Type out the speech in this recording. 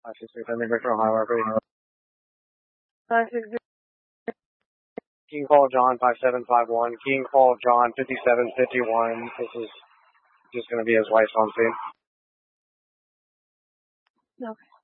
563 Thunder Victor, Ohio, operating. 563. King Call John 5751. King Call John 5751. This is just going to be his wife's on scene. Okay.